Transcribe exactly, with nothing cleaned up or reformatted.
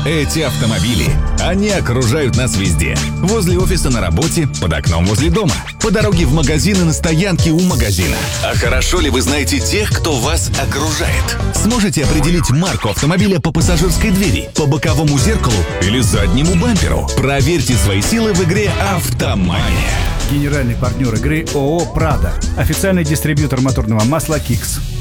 Эти автомобили, они окружают нас везде. Возле офиса, на работе, под окном возле дома, по дороге в магазин и на стоянке у магазина. А хорошо ли вы знаете тех, кто вас окружает? Сможете определить марку автомобиля по пассажирской двери, по боковому зеркалу или заднему бамперу? Проверьте свои силы в игре «Автомания». Генеральный партнер игры ООО «Прада». Официальный дистрибьютор моторного масла «Кикс».